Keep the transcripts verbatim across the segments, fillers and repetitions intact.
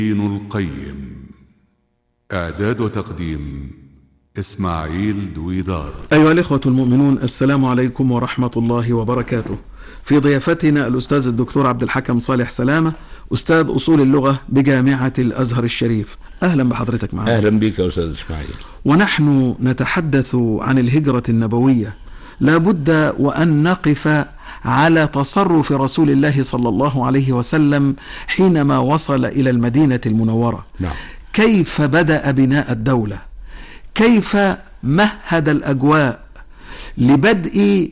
دين القيم. إعداد وتقديم إسماعيل دويدار. أيها الإخوة المؤمنون، السلام عليكم ورحمة الله وبركاته. في ضيافتنا الأستاذ الدكتور عبد الحكم صالح سلامة، أستاذ أصول اللغة بجامعة الأزهر الشريف. أهلا بحضرتك معنا. أهلا بك يا أستاذ إسماعيل. ونحن نتحدث عن الهجرة النبوية، لا بد وأن نقف على تصرف رسول الله صلى الله عليه وسلم حينما وصل إلى المدينة المنورة. نعم. كيف بدأ بناء الدولة، كيف مهد الأجواء لبدء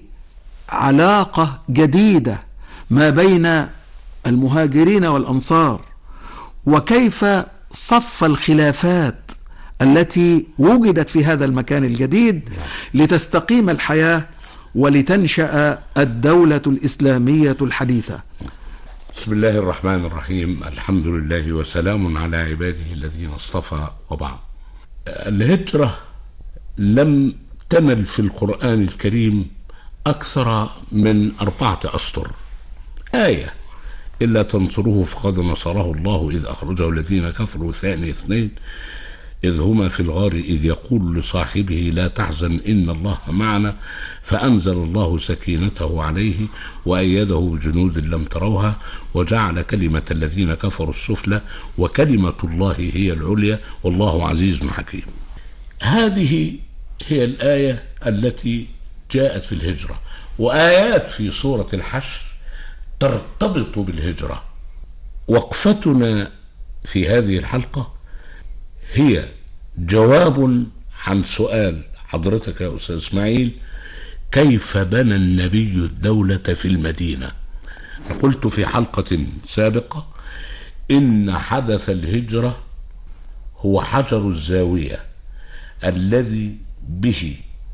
علاقة جديدة ما بين المهاجرين والأنصار، وكيف صف الخلافات التي وجدت في هذا المكان الجديد لتستقيم الحياة ولتنشأ الدولة الإسلامية الحديثة. بسم الله الرحمن الرحيم، الحمد لله وسلام على عباده الذين اصطفى، وبعد. الهجرة لم تنل في القرآن الكريم أكثر من أربعة أسطر. آية: إلا تنصروه فقد نصره الله إذ أخرجه الذين كفروا ثاني اثنين إذ هما في الغار إذ يقول لصاحبه لا تحزن إن الله معنا فأنزل الله سكينته عليه وأيده بجنود لم تروها وجعل كلمة الذين كفروا السفلى وكلمة الله هي العليا والله عزيز حكيم. هذه هي الآية التي جاءت في الهجرة، وآيات في سورة الحشر ترتبط بالهجرة. وقفتنا في هذه الحلقة هي جواب عن سؤال حضرتك يا أستاذ إسماعيل: كيف بنى النبي الدولة في المدينة؟ قلت في حلقة سابقة إن حدث الهجرة هو حجر الزاوية الذي به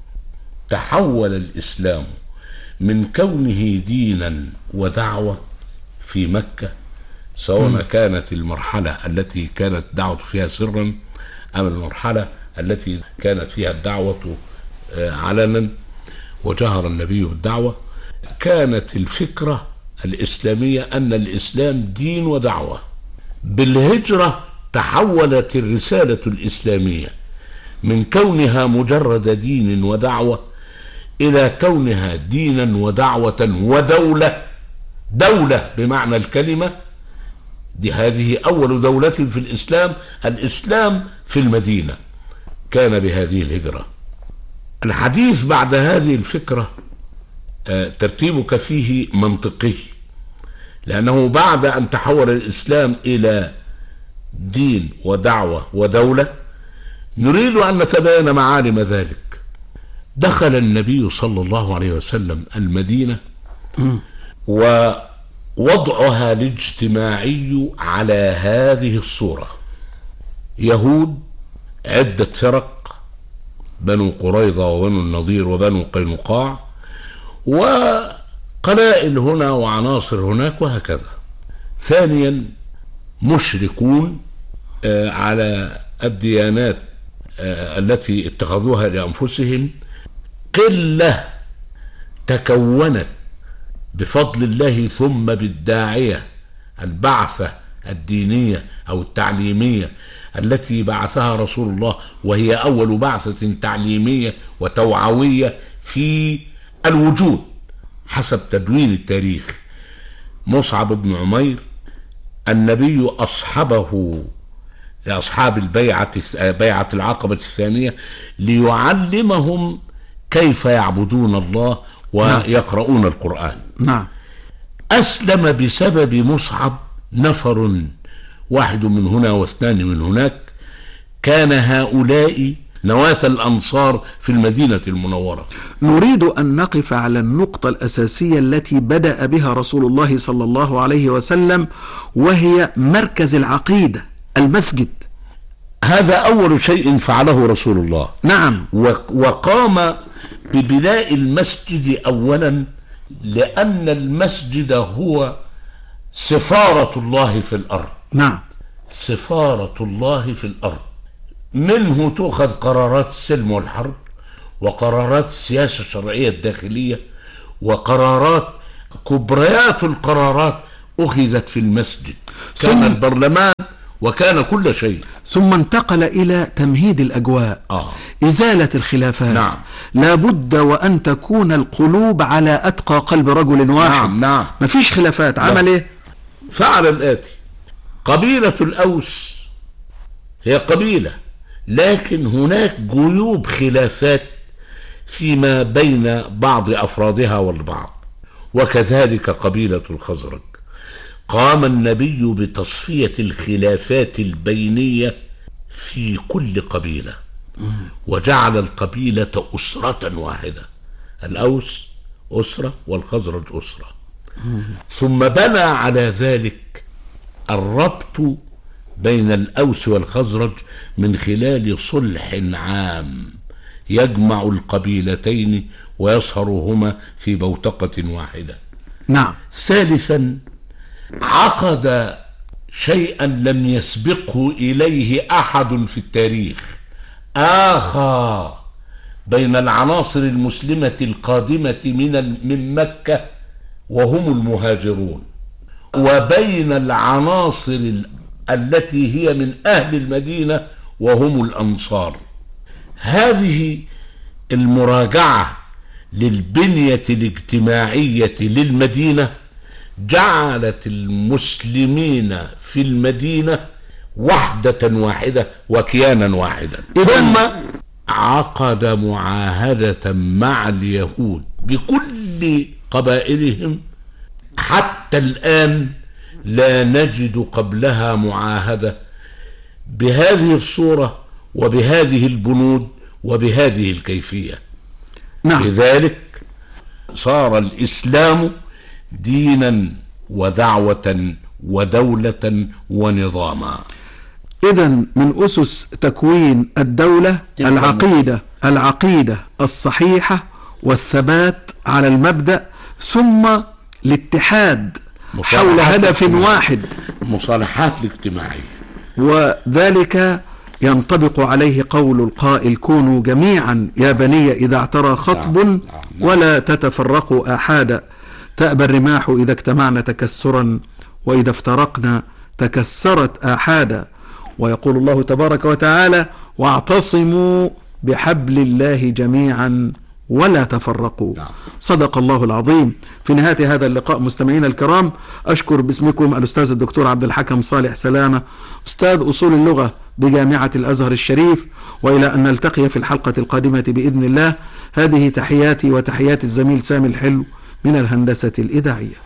تحول الإسلام من كونه دينا ودعوة في مكة، سواء كانت المرحلة التي كانت دعوة فيها سرا أم المرحلة التي كانت فيها الدعوة علنا وجهر النبي بالدعوة. كانت الفكرة الإسلامية أن الإسلام دين ودعوة. بالهجرة تحولت الرسالة الإسلامية من كونها مجرد دين ودعوة إلى كونها دينا ودعوة ودولة، دولة بمعنى الكلمة. دي هذه أول دولة في الإسلام، الإسلام في المدينة كان بهذه الهجرة. الحديث بعد هذه الفكرة ترتيبك فيه منطقي، لأنه بعد أن تحول الإسلام إلى دين ودعوة ودولة نريد أن نتبين معالم ذلك. دخل النبي صلى الله عليه وسلم المدينة ووضعها الاجتماعي على هذه الصورة: يهود عدة فرق، بنو قريظة وبنو النضير وبنو قينقاع، وقبائل هنا وعناصر هناك وهكذا. ثانيا مشركون على الديانات التي اتخذوها لأنفسهم، قلة تكونت بفضل الله ثم بالداعية، البعثة الدينية أو التعليمية التي بعثها رسول الله، وهي أول بعثة تعليمية وتوعوية في الوجود حسب تدوين التاريخ. مصعب بن عمير النبي أصحبه لأصحاب البيعة بيعة العقبة الثانية ليعلمهم كيف يعبدون الله ويقرؤون نعم. القرآن. نعم. أسلم بسبب مصعب نفر، واحد من هنا واثنان من هناك. كان هؤلاء نواة الأنصار في المدينة المنورة. نريد أن نقف على النقطة الأساسية التي بدأ بها رسول الله صلى الله عليه وسلم، وهي مركز العقيدة، المسجد. هذا أول شيء فعله رسول الله. نعم. وقام ببناء المسجد أولا، لأن المسجد هو سفارة الله في الأرض. نعم. سفارة الله في الأرض، منه تؤخذ قرارات السلم والحرب، وقرارات السياسة الشرعية الداخلية، وقرارات كبريات القرارات أخذت في المسجد. كان البرلمان وكان كل شيء. ثم انتقل إلى تمهيد الأجواء، آه. إزالة الخلافات. نعم. لابد وأن تكون القلوب على أتقى قلب رجل واحد. نعم نعم. مفيش خلافات. نعم. عمل إيه؟ فعل الآتي: قبيلة الأوس هي قبيلة، لكن هناك جيوب خلافات فيما بين بعض أفرادها والبعض، وكذلك قبيلة الخزرج. قام النبي بتصفية الخلافات البينية في كل قبيلة، وجعل القبيلة أسرة واحدة، الأوس أسرة والخزرج أسرة. ثم بنى على ذلك الربط بين الأوس والخزرج من خلال صلح عام يجمع القبيلتين ويصهرهما في بوتقة واحدة. نعم. ثالثا، عقد شيئا لم يسبقه إليه أحد في التاريخ، آخى بين العناصر المسلمة القادمة من من مكة وهم المهاجرون، وبين العناصر التي هي من أهل المدينة وهم الأنصار. هذه المراجعة للبنية الاجتماعية للمدينة جعلت المسلمين في المدينة وحدة واحدة وكيانا واحدا. ثم عقد معاهدة مع اليهود بكل قبائلهم، حتى الآن لا نجد قبلها معاهدة بهذه الصورة وبهذه البنود وبهذه الكيفية. نعم. لذلك صار الإسلام دينا ودعوة ودولة ونظاما. إذن من أسس تكوين الدولة العقيدة العقيدة الصحيحة والثبات على المبدأ، ثم الاتحاد حول هدف واحد، المصالحات الاجتماعية. وذلك ينطبق عليه قول القائل: كونوا جميعا يا بني إذا اعترى خطب نعم. نعم. ولا تتفرقوا آحادا، تأبى الرماح إذا اجتمعنا تكسرا وإذا افترقنا تكسرت آحادا. ويقول الله تبارك وتعالى: واعتصموا بحبل الله جميعا ولا تفرقوا. نعم. صدق الله العظيم. في نهاية هذا اللقاء مستمعينا الكرام، أشكر باسمكم الأستاذ الدكتور عبد الحكم صالح سلامة، أستاذ أصول اللغة بجامعة الأزهر الشريف، وإلى أن نلتقي في الحلقة القادمة بإذن الله. هذه تحياتي وتحيات الزميل سامي الحلو من الهندسة الإذاعية.